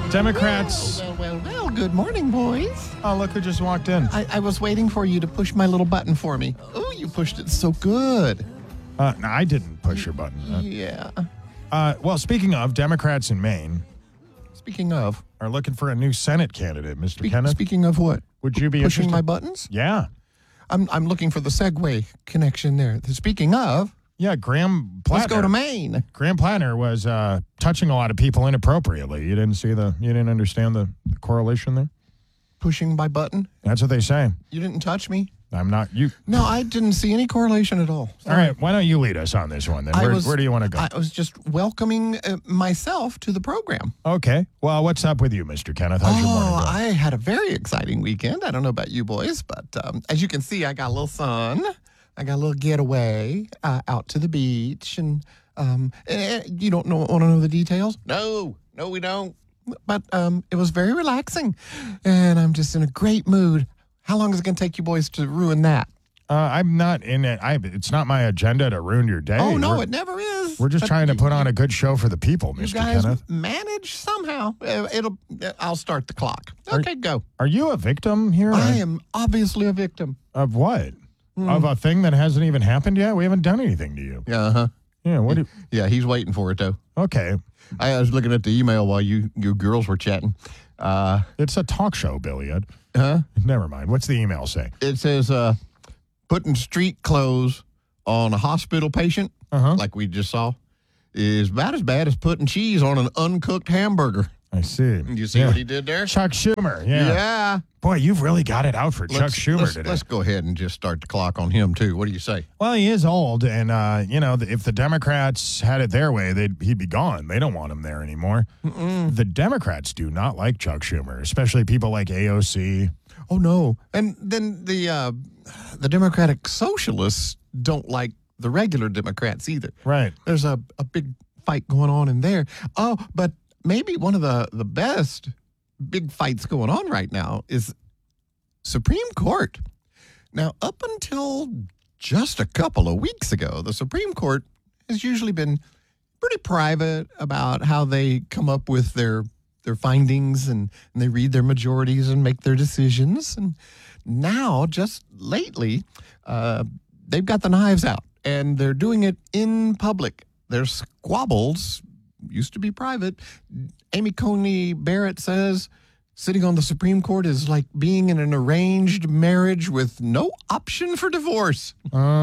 Democrats. Well, good morning, boys. Oh, look who just walked in. I was waiting for you to push my little button for me. Oh, you pushed it so good. No, I didn't push your button. Yeah. Well, speaking of, Democrats in Maine Speaking of. are looking for a new Senate candidate, Mr. Kenneth. Speaking of what? Would you be Pushing interested? my buttons? Yeah. I'm looking for the segue connection there. Speaking of, Yeah, Graham Plattner. let's go to Maine. Graham Plattner was touching a lot of people inappropriately. You didn't understand the correlation there? Pushing my button. That's what they say. You didn't touch me? I'm not you. No, I didn't see any correlation at all. All right, why don't you lead us on this one then? Where do you want to go? I was just welcoming myself to the program. Okay. Well, what's up with you, Mr. Kenneth? How's your morning going? I had a very exciting weekend. I don't know about you boys, but as you can see, I got a little sun. I got a little getaway out to the beach. And you don't want to know the details? No, we don't. But it was very relaxing. And I'm just in a great mood. How long is it going to take you boys to ruin that? I'm not in it. It's not my agenda to ruin your day. Oh, no, it never is. We're just But trying to put on a good show for the people, You Mr. guys Kenneth. manage somehow. I'll start the clock. Okay, go. Are you a victim here? I am obviously a victim. Of what? Of a thing that hasn't even happened yet? We haven't done anything to you. Uh-huh. Yeah, what do you... Yeah, he's waiting for it, though. Okay. I was looking at the email while you girls were chatting. It's a talk show, Billy Ed. Huh? Never mind. What's the email say? It says putting street clothes on a hospital patient, like we just saw, is about as bad as putting cheese on an uncooked hamburger. I see. You see what he did there? Chuck Schumer. Yeah. Boy, you've really got it out for Chuck Schumer today. Let's go ahead and just start the clock on him, too. What do you say? Well, he is old, and, if the Democrats had it their way, he'd be gone. They don't want him there anymore. The Democrats do not like Chuck Schumer, especially people like AOC. Oh, no. And then the Democratic Socialists don't like the regular Democrats either. Right. There's a big fight going on in there. Oh, but maybe one of the best big fights going on right now is Supreme Court. Now, up until just a couple of weeks ago, the Supreme Court has usually been pretty private about how they come up with their findings and they read their majorities and make their decisions. And now, just lately, they've got the knives out and they're doing it in public. Their squabbles used to be private. Amy Coney Barrett says sitting on the Supreme Court is like being in an arranged marriage with no option for divorce.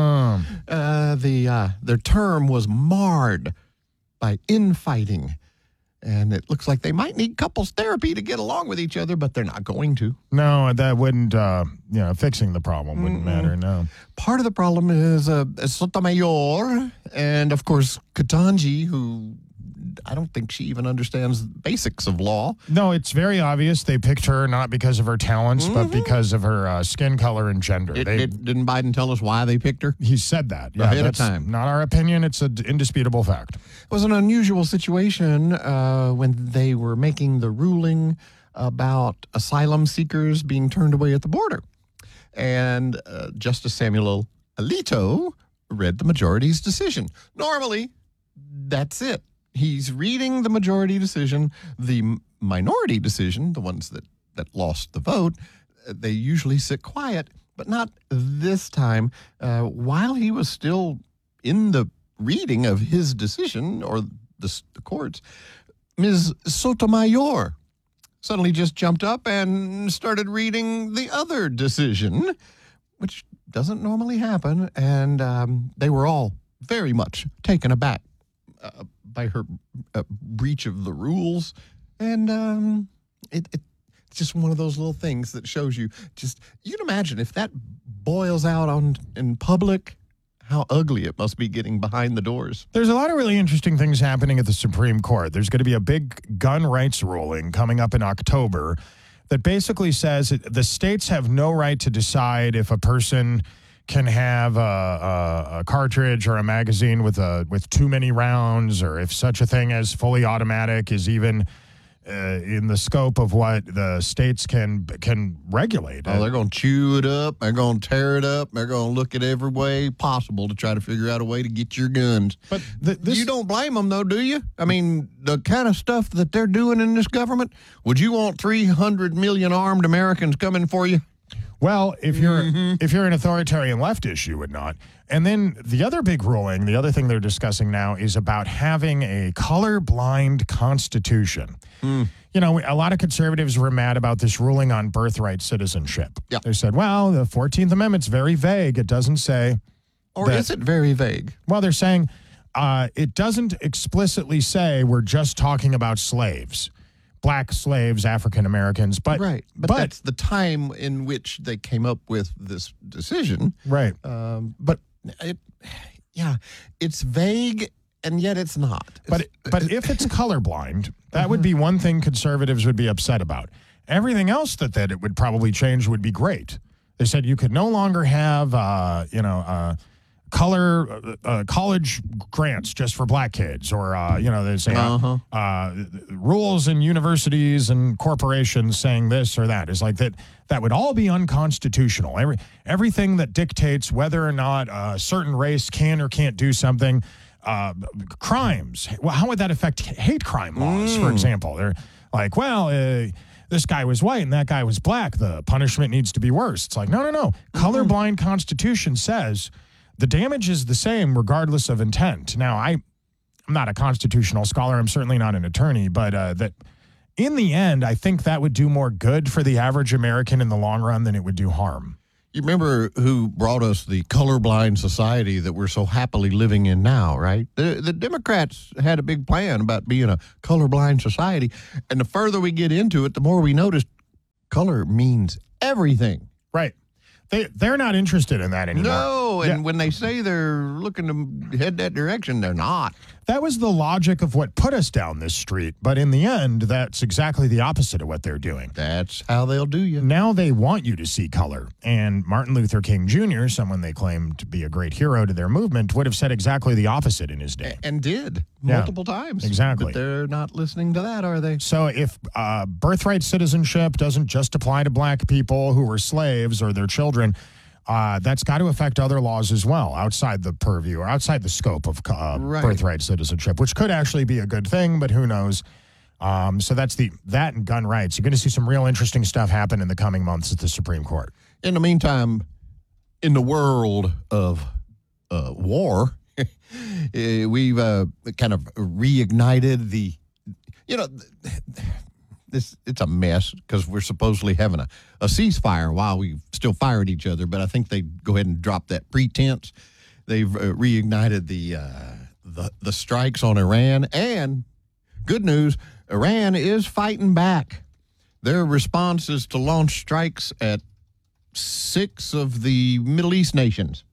Their term was marred by infighting. And it looks like they might need couples therapy to get along with each other, but they're not going to. No, that wouldn't, fixing the problem wouldn't matter, no. Part of the problem is Sotomayor and, of course, Ketanji, who I don't think she even understands the basics of law. No, it's very obvious they picked her not because of her talents, but because of her skin color and gender. Didn't Biden tell us why they picked her? He said that. Yeah, Ahead of that's time. Not our opinion. It's an indisputable fact. It was an unusual situation when they were making the ruling about asylum seekers being turned away at the border. And Justice Samuel Alito read the majority's decision. Normally, that's it. He's reading the majority decision. The minority decision, the ones that lost the vote, they usually sit quiet, but not this time. While he was still in the reading of his decision, or the court's, Ms. Sotomayor suddenly just jumped up and started reading the other decision, which doesn't normally happen, and they were all very much taken aback by her breach of the rules. And it's just one of those little things that shows you, you can imagine if that boils out in public, how ugly it must be getting behind the doors. There's a lot of really interesting things happening at the Supreme Court. There's going to be a big gun rights ruling coming up in October that basically says the states have no right to decide if a person can have a cartridge or a magazine with too many rounds, or if such a thing as fully automatic is even in the scope of what the states can regulate. Oh, they're going to chew it up. They're going to tear it up. They're going to look at every way possible to try to figure out a way to get your guns. But you don't blame them, though, do you? I mean, the kind of stuff that they're doing in this government, would you want 300 million armed Americans coming for you? Well, if you're an authoritarian leftist, you would not. And then the other big ruling, the other thing they're discussing now is about having a colorblind constitution. You know, a lot of conservatives were mad about this ruling on birthright citizenship. Yeah. They said, well, the 14th Amendment's very vague. It doesn't say. Or is it very vague? Well, they're saying it doesn't explicitly say we're just talking about slaves. Black slaves, African Americans, but right, but that's the time in which they came up with this decision, right? But it's vague, and yet it's not. But if it's colorblind, that would be one thing conservatives would be upset about. Everything else that it would probably change would be great. They said you could no longer have color college grants just for black kids, or they say rules in universities and corporations saying this or that. Is like that would all be unconstitutional. Everything that dictates whether or not a certain race can or can't do something. Crimes. Well, how would that affect hate crime laws, for example? They're like, well, this guy was white and that guy was black. The punishment needs to be worse. It's like, no. Colorblind Constitution says the damage is the same regardless of intent. Now, I'm not a constitutional scholar. I'm certainly not an attorney, but that in the end, I think that would do more good for the average American in the long run than it would do harm. You remember who brought us the colorblind society that we're so happily living in now, right? The Democrats had a big plan about being a colorblind society. And the further we get into it, the more we notice color means everything. Right. They're not interested in that anymore. No, and when they say they're looking to head that direction, they're not. That was the logic of what put us down this street. But in the end, that's exactly the opposite of what they're doing. That's how they'll do you. Now they want you to see color. And Martin Luther King Jr., someone they claim to be a great hero to their movement, would have said exactly the opposite in his day. And did multiple times. Exactly. But they're not listening to that, are they? So if birthright citizenship doesn't just apply to black people who were slaves or their children, that's got to affect other laws as well, outside the purview or outside the scope of birthright citizenship, which could actually be a good thing, but who knows? So that's that and gun rights. You're going to see some real interesting stuff happen in the coming months at the Supreme Court. In the meantime, in the world of war, we've kind of reignited the, it's a mess because we're supposedly having a ceasefire while we still fire at each other. But I think they go ahead and drop that pretense. They've reignited the strikes on Iran. And good news, Iran is fighting back. Their response is to launch strikes at 6 of the Middle East nations.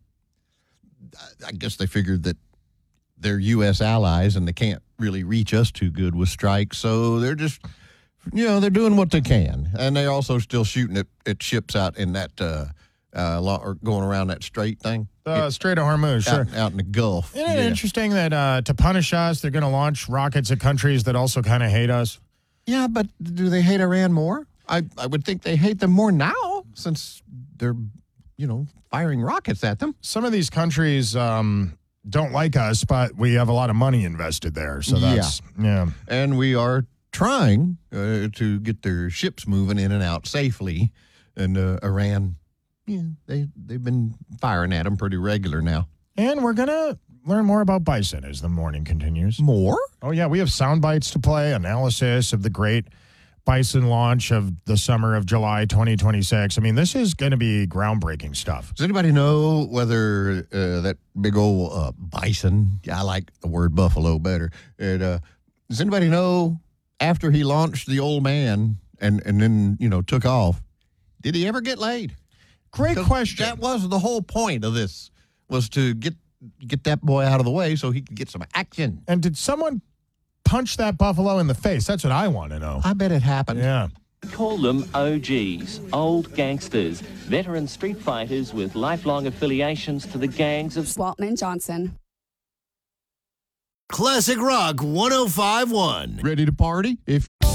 I guess they figured that they're U.S. allies and they can't really reach us too good with strikes. So they're just... they're doing what they can, and they're also still shooting at ships out in that, or going around that strait thing. Strait of Hormuz, sure. Out in the Gulf. Isn't it interesting that to punish us, they're going to launch rockets at countries that also kind of hate us? Yeah, but do they hate Iran more? I would think they hate them more now, since they're, firing rockets at them. Some of these countries don't like us, but we have a lot of money invested there, so that's, And we are trying to get their ships moving in and out safely, and Iran, they've been firing at them pretty regular now. And we're gonna learn more about bison as the morning continues. More? Oh yeah, we have sound bites to play, analysis of the great bison launch of the summer of July 2026. I mean, this is going to be groundbreaking stuff. Does anybody know whether that big old bison? I like the word buffalo better. Does anybody know? After he launched the old man and then, took off, did he ever get laid? Great question. That was the whole point of this, was to get that boy out of the way so he could get some action. And did someone punch that buffalo in the face? That's what I want to know. I bet it happened. Yeah. Call them OGs, old gangsters, veteran street fighters with lifelong affiliations to the gangs of Waltman Johnson. Classic Rock 105.1. Ready to party?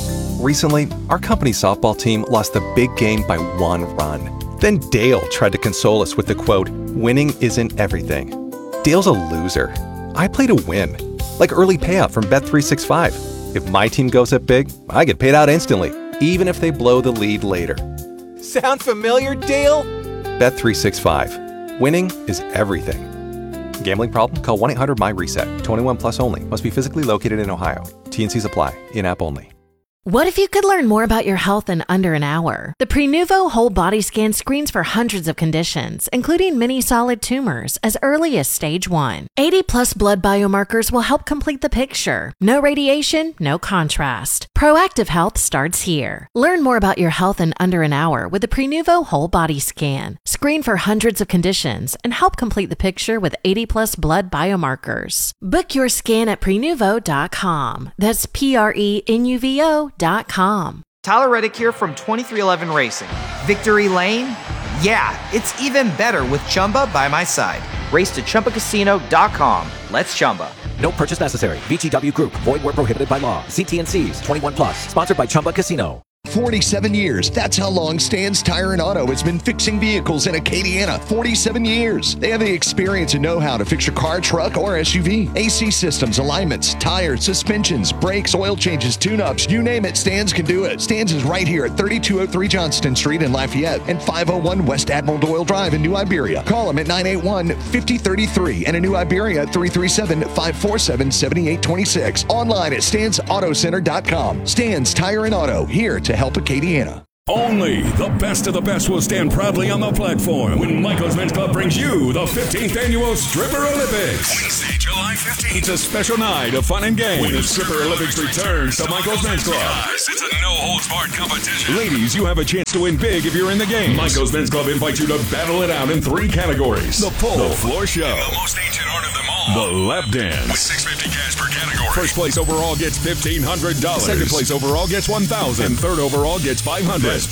Recently, our company's softball team lost the big game by 1 run. Then Dale tried to console us with the quote, "Winning isn't everything." Dale's a loser. I play to win, like early payout from Bet365. If my team goes up big, I get paid out instantly, even if they blow the lead later. Sound familiar, Dale? Bet365. Winning is everything. Gambling problem? Call 1-800-MY-RESET. 21 plus only. Must be physically located in Ohio. T&Cs apply. In-app only. What if you could learn more about your health in under an hour? The Prenuvo Whole Body Scan screens for hundreds of conditions, including many solid tumors, as early as stage 1. 80-plus blood biomarkers will help complete the picture. No radiation, no contrast. Proactive health starts here. Learn more about your health in under an hour with the Prenuvo Whole Body Scan. Screen for hundreds of conditions and help complete the picture with 80-plus blood biomarkers. Book your scan at Prenuvo.com. That's Prenuvo.com. Tyler Reddick here from 2311 Racing. Victory Lane? Yeah, it's even better with Chumba by my side. Race to ChumbaCasino.com. Let's Chumba. No purchase necessary. VGW Group. Void where prohibited by law. See T&Cs. 21 plus. Sponsored by Chumba Casino. 47 years. That's how long Stan's Tire and Auto has been fixing vehicles in Acadiana. 47 years. They have the experience and know-how to fix your car, truck, or SUV. AC systems, alignments, tires, suspensions, brakes, oil changes, tune-ups, you name it, Stan's can do it. Stan's is right here at 3203 Johnston Street in Lafayette and 501 West Admiral Doyle Drive in New Iberia. Call them at 981-5033 and in New Iberia at 337-547-7826. Online at stansautocenter.com. Stan's Tire and Auto, here to help Acadiana. Only the best of the best will stand proudly on the platform when Michael's Men's Club brings you the 15th Annual Stripper Olympics. Wednesday, July 15th. It's a special night of fun and games when the Stripper Olympics returns to Michael's Men's Club. Guys, it's a no-holds-barred competition. Ladies, you have a chance to win big if you're in the game. Michael's Men's Club invites you to battle it out in 3 categories. The pole, the floor show, and the most ancient art of them all, the lap dance. With $650 cash per category. First place overall gets $1,500. Second place overall gets $1,000. And third overall gets $500. That's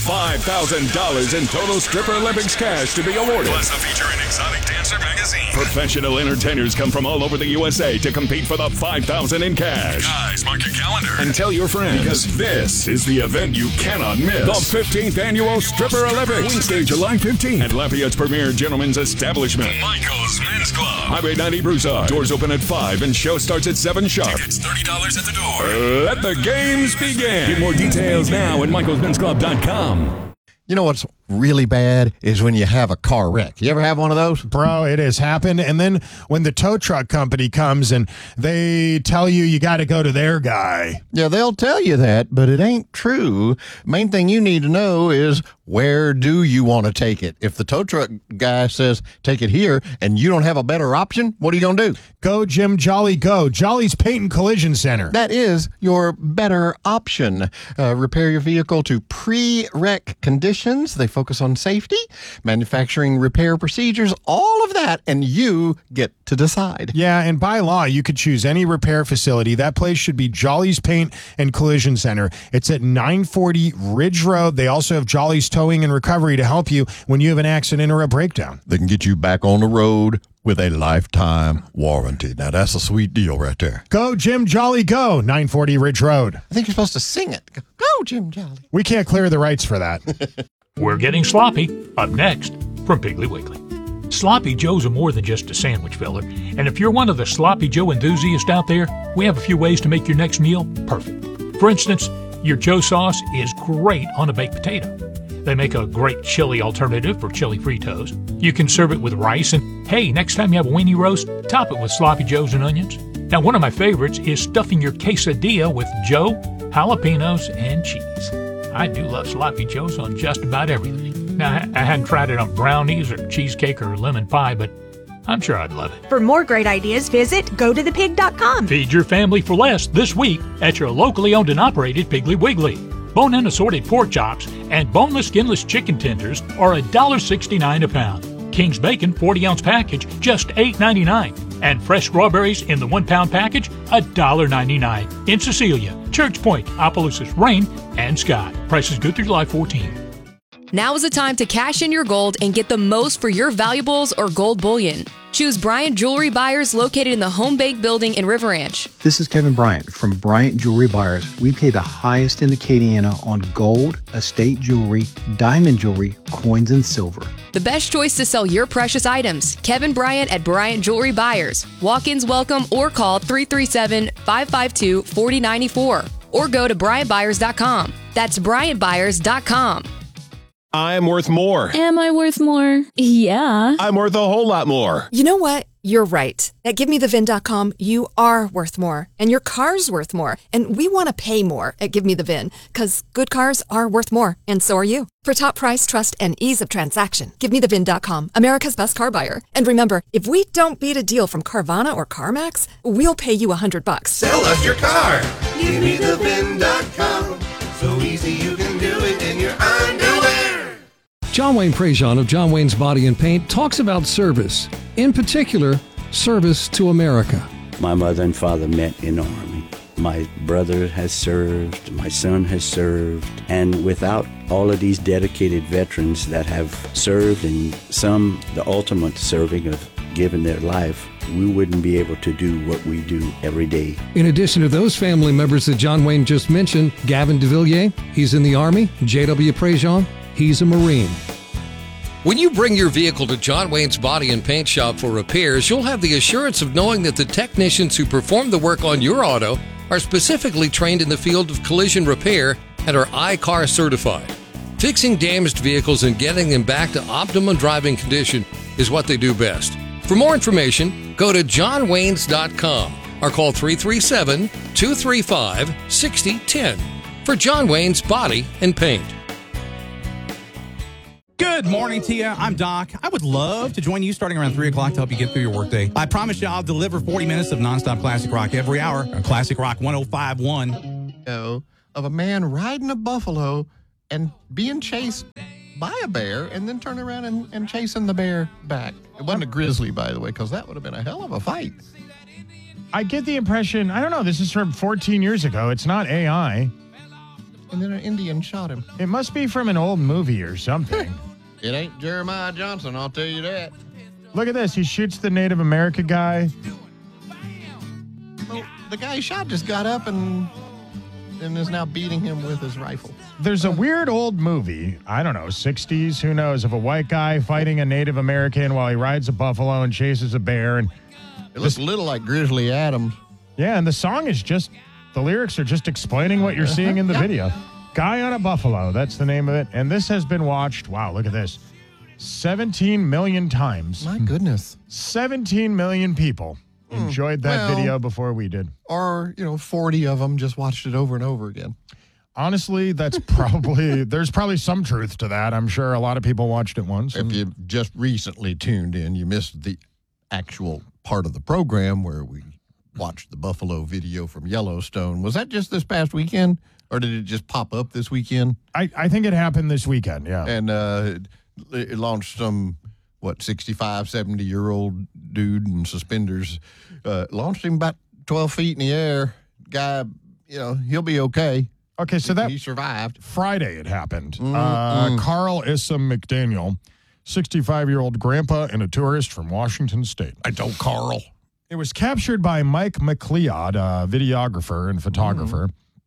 $5,000 in total Stripper Olympics cash to be awarded. Plus a feature in Exotic Dancer magazine. Professional entertainers come from all over the USA to compete for the $5,000 in cash. Guys, mark your calendar and tell your friends, because this is the event you cannot miss. The 15th Annual Stripper Olympics. Wednesday, July 15th at Lafayette's premier gentleman's establishment, Michael's Men's Club. Highway 90 Broussard. Doors open at 5 and show starts at 7 sharp. Tickets $30 at the door. Let the games begin. Get more details now at michaelsmensclub.com. You know what's really bad is when you have a car wreck. You ever have one of those? Bro, it has happened. And then when the tow truck company comes and they tell you got to go to their guy. Yeah, they'll tell you that, but it ain't true. Main thing you need to know is, where do you want to take it? If the tow truck guy says, take it here, and you don't have a better option, what are you going to do? Go, Jim Jolly, go. Jolly's Paint and Collision Center. That is your better option. Repair your vehicle to pre-wreck conditions. They focus on safety, manufacturing repair procedures, all of that, and you get to decide. Yeah, and by law, you could choose any repair facility. That place should be Jolly's Paint and Collision Center. It's at 940 Ridge Road. They also have Jolly's Towing and Recovery to help you when you have an accident or a breakdown. They can get you back on the road with a lifetime warranty. Now, that's a sweet deal right there. Go, Jim Jolly, go. 940 Ridge Road. I think you're supposed to sing it. Go, Jim Jolly. We can't clear the rights for that. We're getting sloppy. Up next, from Piggly Wiggly. Sloppy Joes are more than just a sandwich filler. And if you're one of the Sloppy Joe enthusiasts out there, we have a few ways to make your next meal perfect. For instance, your Joe sauce is great on a baked potato. They make a great chili alternative for chili Fritos. You can serve it with rice, and hey, next time you have a weenie roast, top it with Sloppy Joes and onions. Now, one of my favorites is stuffing your quesadilla with Joe, jalapenos, and cheese. I do love Sloppy Joes on just about everything. Now, I hadn't tried it on brownies or cheesecake or lemon pie, but I'm sure I'd love it. For more great ideas, visit gotothepig.com. Feed your family for less this week at your locally owned and operated Piggly Wiggly. Bone-in assorted pork chops and boneless, skinless chicken tenders are $1.69 a pound. King's Bacon 40-ounce package, just $8.99. And fresh strawberries in the 1-pound package, $1.99. In Cecilia, Church Point, Opelousas, Rain, and Scott. Prices good through July 14. Now is the time to cash in your gold and get the most for your valuables or gold bullion. Choose Bryant Jewelry Buyers located in the Home Bank building in River Ranch. This is Kevin Bryant from Bryant Jewelry Buyers. We pay the highest in Acadiana on gold, estate jewelry, diamond jewelry, coins, and silver. The best choice to sell your precious items. Kevin Bryant at Bryant Jewelry Buyers. Walk-ins welcome or call 337-552-4094 or go to BryantBuyers.com. That's BryantBuyers.com. I'm worth more. Am I worth more? Yeah. I'm worth a whole lot more. You know what? You're right. At GiveMeTheVIN.com, you are worth more. And your car's worth more. And we want to pay more at Give Me The VIN, because good cars are worth more. And so are you. For top price, trust, and ease of transaction, GiveMeTheVIN.com, America's best car buyer. And remember, if we don't beat a deal from Carvana or CarMax, we'll pay you $100. Sell us your car. GiveMeTheVIN.com. So easy you can do it in your underwear. John Wayne Prejean of John Wayne's Body and Paint talks about service, in particular, service to America. My mother and father met in the Army. My brother has served, my son has served, and without all of these dedicated veterans that have served, and some the ultimate serving of giving their life, we wouldn't be able to do what we do every day. In addition to those family members that John Wayne just mentioned, Gavin DeVilliers, he's in the Army. J.W. Prejean, he's a Marine. When you bring your vehicle to John Wayne's Body and Paint Shop for repairs, you'll have the assurance of knowing that the technicians who perform the work on your auto are specifically trained in the field of collision repair and are I-CAR certified. Fixing damaged vehicles and getting them back to optimum driving condition is what they do best. For more information, go to johnwaynes.com or call 337-235-6010 for John Wayne's Body and Paint. Good morning to you. I'm Doc. I would love to join you starting around 3 o'clock to help you get through your workday. I promise you I'll deliver 40 minutes of nonstop classic rock every hour on Classic Rock 105.1. Of a man riding a buffalo and being chased by a bear and then turning around and chasing the bear back. It wasn't a grizzly, by the way, because that would have been a hell of a fight. I get the impression, I don't know, this is from 14 years ago. It's not AI. And then an Indian shot him. It must be from an old movie or something. It ain't Jeremiah Johnson, I'll tell you that. Look at this. He shoots the Native American guy. Well, the guy he shot just got up and is now beating him with his rifle. There's a weird old movie, I don't know, 60s, who knows, of a white guy fighting a Native American while he rides a buffalo and chases a bear. And it looks a little like Grizzly Adams. Yeah, and the song is just, the lyrics are just explaining what you're seeing in the video. Guy on a Buffalo, that's the name of it. And this has been watched, wow, look at this, 17 million times. My goodness. 17 million people enjoyed that video before we did. Or, 40 of them just watched it over and over again. Honestly, that's probably, there's probably some truth to that. I'm sure a lot of people watched it once. If you just recently tuned in, you missed the actual part of the program where we watched the Buffalo video from Yellowstone. Was that just this past weekend? Or did it just pop up this weekend? I think it happened this weekend, yeah. And it launched some, 65, 70-year-old dude in suspenders. Launched him about 12 feet in the air. Guy, he'll be okay. Okay, so he survived. Friday it happened. Carl Issam McDaniel, 65-year-old grandpa and a tourist from Washington State. I told Carl. It was captured by Mike McLeod, a videographer and photographer.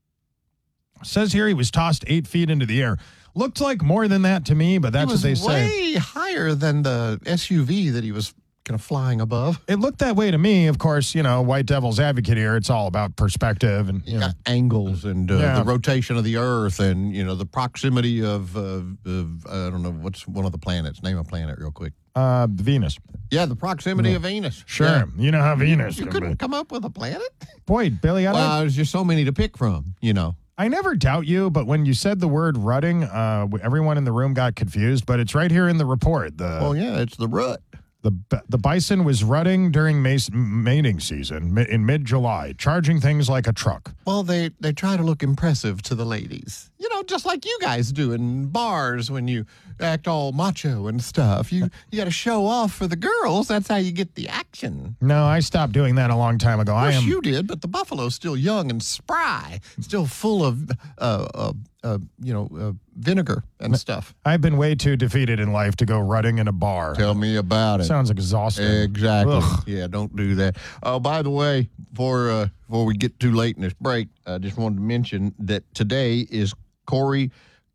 Says here he was tossed 8 feet into the air. Looked like more than that to me, but that's what they say. Way higher than the SUV that he was kind of flying above. It looked that way to me. Of course, white devil's advocate here. It's all about perspective and angles and the rotation of the Earth and the proximity of I don't know what's one of the planets. Name a planet real quick. Venus. Yeah, the proximity of Venus. Sure, yeah. You know how Venus. You couldn't come up with a planet. Boy, Billy, there's just so many to pick from. I never doubt you, but when you said the word rutting, everyone in the room got confused, but it's right here in the report. It's the rut. The bison was rutting during mating season in mid-July, charging things like a truck. Well, they try to look impressive to the ladies. just like you guys do in bars when you act all macho and stuff. You got to show off for the girls. That's how you get the action. No, I stopped doing that a long time ago. Of course you did, but the buffalo's still young and spry, still full of, vinegar and stuff. I've been way too defeated in life to go rutting in a bar. Tell me about it. Sounds exhausting. Exactly. Ugh. Yeah, don't do that. Oh, by the way, before we get too late in this break, I just wanted to mention that today is Corey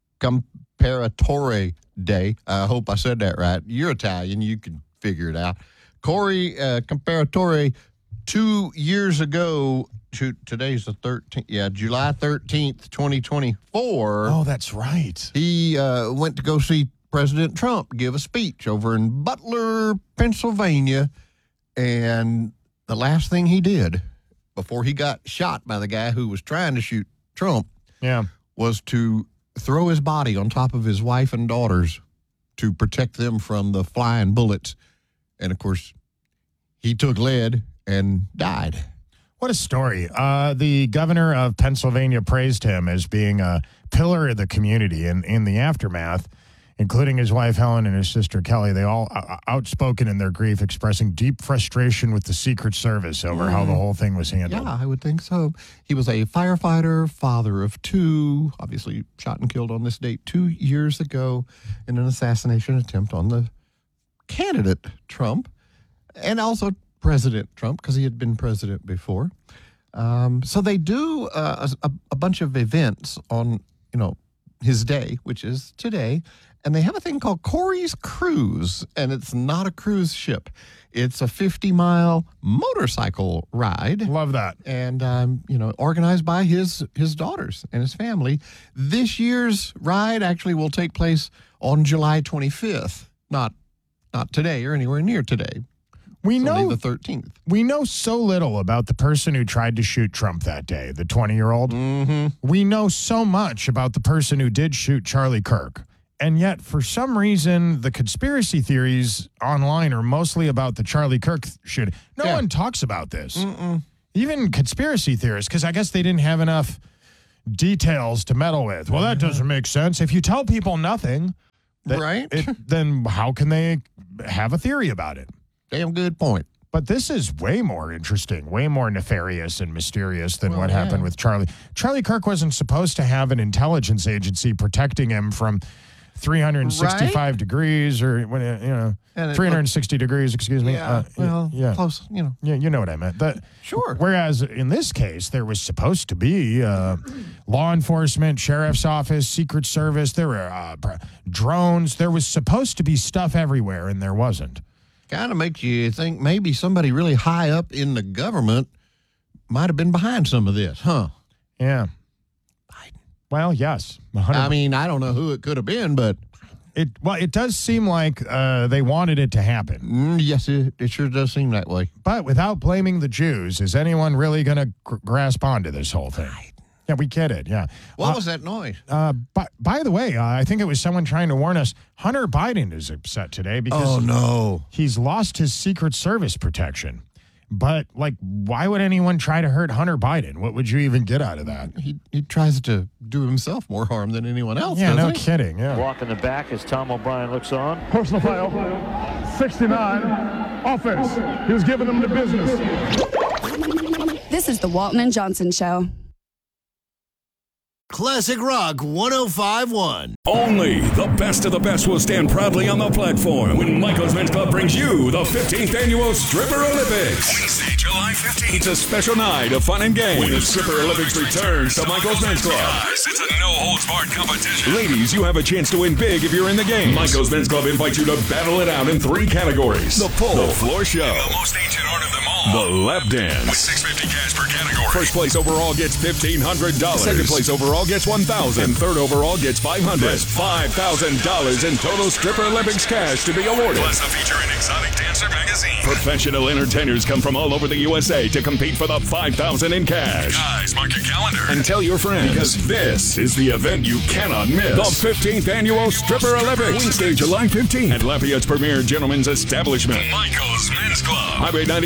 Comparatore Day. I hope I said that right. You're Italian. You can figure it out. Corey Comparatore, 2 years ago, today's the 13th. Yeah, July 13th, 2024. Oh, that's right. He went to go see President Trump give a speech over in Butler, Pennsylvania. And the last thing he did before he got shot by the guy who was trying to shoot Trump was to throw his body on top of his wife and daughters to protect them from the flying bullets. And, of course, he took lead and died. What a story. The governor of Pennsylvania praised him as being a pillar of the community in the aftermath, including his wife, Helen, and his sister, Kelly. They all outspoken in their grief, expressing deep frustration with the Secret Service over how the whole thing was handled. Yeah, I would think so. He was a firefighter, father of two, obviously shot and killed on this date 2 years ago in an assassination attempt on the candidate Trump and also President Trump, because he had been president before. So they do a bunch of events on, his day, which is today, and they have a thing called Corey's Cruise, and it's not a cruise ship. It's a 50-mile motorcycle ride. Love that. And, organized by his daughters and his family. This year's ride actually will take place on July 25th, not today or anywhere near today. We know the 13th. We know so little about the person who tried to shoot Trump that day, the 20-year-old. Mm-hmm. We know so much about the person who did shoot Charlie Kirk. And yet, for some reason, the conspiracy theories online are mostly about the Charlie Kirk shooting. No one talks about this. Mm-mm. Even conspiracy theorists, because I guess they didn't have enough details to meddle with. Well, that doesn't make sense. If you tell people nothing, then how can they have a theory about it? Damn good point. But this is way more interesting, way more nefarious and mysterious than what happened with Charlie. Charlie Kirk wasn't supposed to have an intelligence agency protecting him from 365 degrees or 360 degrees, excuse me. Close, Yeah, you know what I meant. Sure. Whereas in this case, there was supposed to be law enforcement, sheriff's office, Secret Service, there were drones. There was supposed to be stuff everywhere, and there wasn't. Kind of makes you think maybe somebody really high up in the government might have been behind some of this, huh? Yeah. Biden. Well, yes. 100%. I mean, I don't know who it could have been, but it does seem like they wanted it to happen. Yes, it sure does seem that way. But without blaming the Jews, is anyone really going to grasp onto this whole thing? Yeah, we get it, yeah. What was that noise? By the way, I think it was someone trying to warn us. Hunter Biden is upset today because he's lost his Secret Service protection. But, why would anyone try to hurt Hunter Biden? What would you even get out of that? He tries to do himself more harm than anyone else, Yeah, no he? kidding, yeah. Walk in the back as Tom O'Brien looks on. Personal foul, 69, offense. He was giving them the business. This is the Walton and Johnson Show. Classic Rock 105.1. Only the best of the best will stand proudly on the platform when Michael's Men's Club brings you the 15th Annual Stripper Olympics. Wednesday, July 15th. It's a special night of fun and games when the Stripper Olympics returns to Michael's Men's Club. Guys, it's a no-holds-barred competition. Ladies, you have a chance to win big if you're in the game. Michael's Men's Club invites you to battle it out in 3 categories. The pole, the floor show, and the most ancient art of them all, the lap dance. With $650 cash per category. First place overall gets $1,500. Second place overall gets $1,000. And third overall gets $500. That's $5,000 in total Stripper Olympics cash to be awarded. Plus a feature in Exotic Dancer magazine. Professional entertainers come from all over the USA to compete for the $5,000 in cash. Guys, mark your calendar and tell your friends, because this is the event you cannot miss. The 15th Annual Stripper Olympics. Wednesday, July 15th at Lafayette's premier gentlemen's establishment, Michael's Men's Club. Highway 90 Bruza.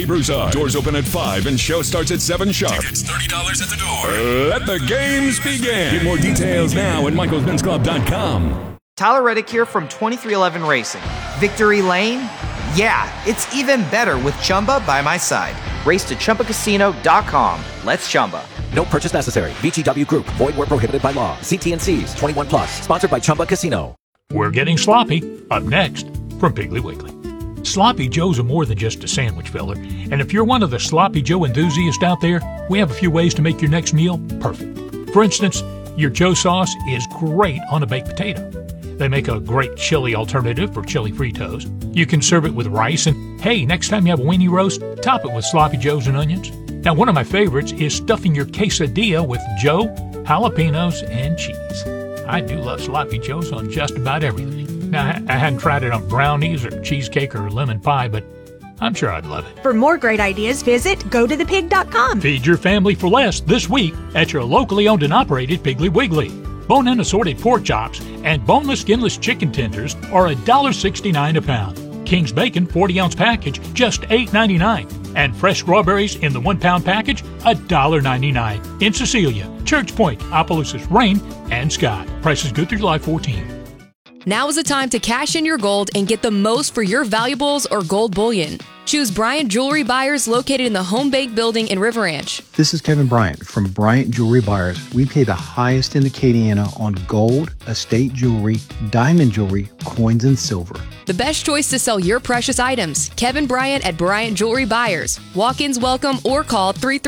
start. Doors open at 5 and show starts at 7 sharp. Tickets $30 at the door. Let the games begin. Get more details now at michaelsmen'sclub.com. Tyler Reddick here from 2311 Racing. Victory Lane? Yeah, it's even better with Chumba by my side. Race to ChumbaCasino.com. Let's Chumba. No purchase necessary. VGW Group. Void where prohibited by law. See T&Cs. 21 plus. Sponsored by Chumba Casino. We're getting sloppy. Up next from Piggly Wiggly. Sloppy Joes are more than just a sandwich filler. And if you're one of the Sloppy Joe enthusiasts out there, we have a few ways to make your next meal perfect. For instance, your Joe sauce is great on a baked potato. They make a great chili alternative for chili Fritos. You can serve it with rice, and hey, next time you have a weenie roast, top it with Sloppy Joes and onions. Now, one of my favorites is stuffing your quesadilla with Joe, jalapenos, and cheese. I do love Sloppy Joes on just about everything. Now, I hadn't tried it on brownies or cheesecake or lemon pie, but I'm sure I'd love it. For more great ideas, visit gotothepig.com. Feed your family for less this week at your locally owned and operated Piggly Wiggly. Bone-in assorted pork chops and boneless, skinless chicken tenders are $1.69 a pound. King's Bacon 40-ounce package, just $8.99. And fresh strawberries in the 1-pound package, $1.99. In Cecilia, Church Point, Opelousas, Rain, and Scott. Prices good through July 14. Now is the time to cash in your gold and get the most for your valuables or gold bullion. Choose Bryant Jewelry Buyers located in the Home Bank Building in River Ranch. This is Kevin Bryant from Bryant Jewelry Buyers. We pay the highest in the Acadiana on gold, estate jewelry, diamond jewelry, coins, and silver. The best choice to sell your precious items. Kevin Bryant at Bryant Jewelry Buyers. Walk-ins welcome or call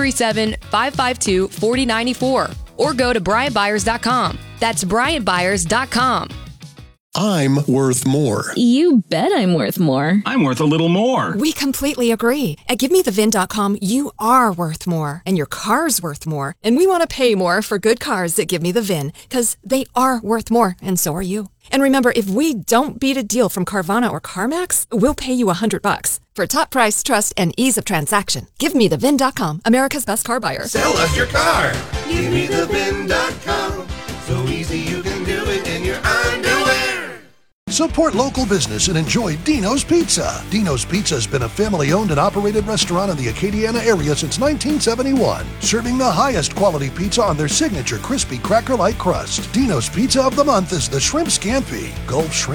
337-552-4094 or go to BryantBuyers.com. That's BryantBuyers.com. I'm worth more. You bet I'm worth more. I'm worth a little more. We completely agree. At GiveMeTheVIN.com, you are worth more, and your car's worth more. And we want to pay more for good cars at Give Me the VIN, because they are worth more, and so are you. And remember, if we don't beat a deal from Carvana or CarMax, we'll pay you $100. For top price, trust, and ease of transaction, GiveMeTheVIN.com, America's best car buyer. Sell us your car. GiveMeTheVIN.com. So easy you can do it in your underwear. Support local business and enjoy Dino's Pizza. Dino's Pizza has been a family-owned and operated restaurant in the Acadiana area since 1971, serving the highest quality pizza on their signature crispy cracker-like crust. Dino's Pizza of the Month is the Shrimp Scampi. Gulf Shrimp